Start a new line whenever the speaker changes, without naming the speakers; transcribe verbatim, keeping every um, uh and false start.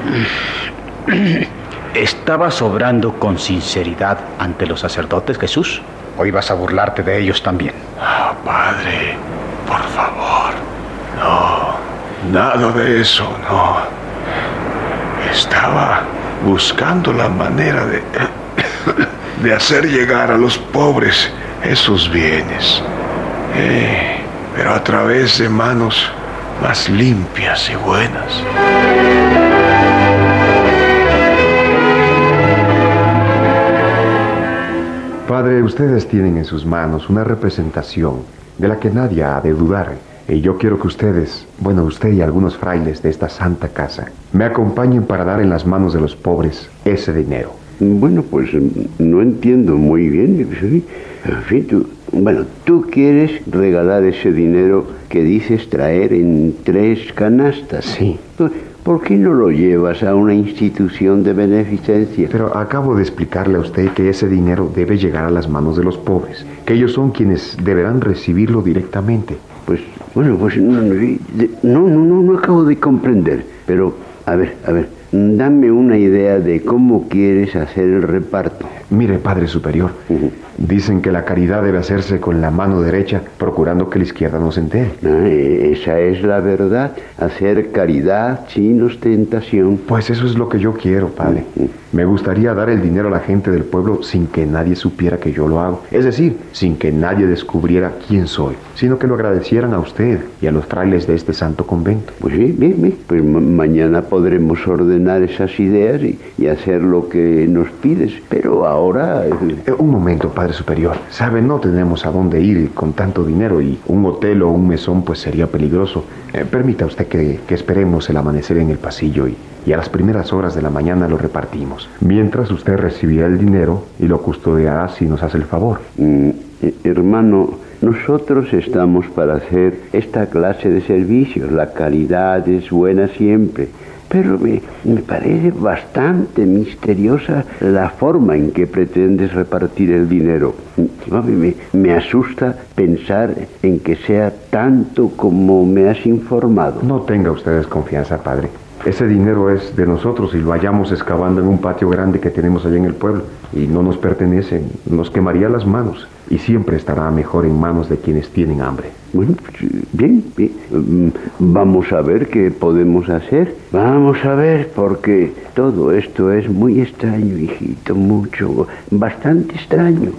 ¿Estabas obrando con sinceridad ante los sacerdotes, Jesús? ¿O ibas a burlarte de ellos también?
Ah, Padre, por favor, no, nada de eso, no. Estaba buscando la manera de, de hacer llegar a los pobres esos bienes, eh, pero a través de manos más limpias y buenas.
Padre, ustedes tienen en sus manos una representación de la que nadie ha de dudar. Y yo quiero que ustedes, bueno, usted y algunos frailes de esta santa casa, me acompañen para dar en las manos de los pobres ese dinero.
Bueno, pues no entiendo muy bien. En fin, tú, bueno, tú quieres regalar ese dinero que dices traer en tres canastas.
Sí.
¿Por qué no lo llevas a una institución de beneficencia?
Pero acabo de explicarle a usted que ese dinero debe llegar a las manos de los pobres, que ellos son quienes deberán recibirlo directamente.
Pues, bueno, pues no, no, no, no, no acabo de comprender. Pero, a ver, a ver, dame una idea de cómo quieres hacer el reparto.
Mire, Padre Superior, uh-huh. Dicen que la caridad debe hacerse con la mano derecha, procurando que la izquierda no se entere.
Ah, esa es la verdad, hacer caridad sin ostentación.
Pues eso es lo que yo quiero, Padre. Uh-huh. Me gustaría dar el dinero a la gente del pueblo sin que nadie supiera que yo lo hago. Es decir, sin que nadie descubriera quién soy, sino que lo agradecieran a usted y a los frailes de este santo convento.
Pues sí, bien, bien. Pues ma- mañana podremos ordenar esas ideas y, y hacer lo que nos pides. Pero ahora...
Eh, un momento, Padre Superior. Sabe, no tenemos a dónde ir con tanto dinero y un hotel o un mesón pues sería peligroso. Eh, permita usted que, que esperemos el amanecer en el pasillo y, y a las primeras horas de la mañana lo repartimos. Mientras usted recibirá el dinero y lo custodiará si nos hace el favor.
Mm, eh, hermano, nosotros estamos para hacer esta clase de servicios. La caridad es buena siempre. Pero me, me parece bastante misteriosa la forma en que pretendes repartir el dinero. Me, me asusta pensar en que sea tanto como me has informado.
No tenga usted desconfianza, Padre. Ese dinero es de nosotros y lo hallamos excavando en un patio grande que tenemos allá en el pueblo. Y no nos pertenece, nos quemaría las manos. Y siempre estará mejor en manos de quienes tienen hambre.
Bueno, bien, bien. Vamos a ver qué podemos hacer. Vamos a ver, porque todo esto es muy extraño, hijito, mucho, bastante extraño.